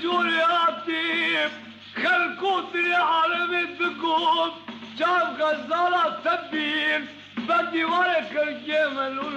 جورياتي خلقوتني عربي تقوم شاف غزالة تبين بدي ورك الجمل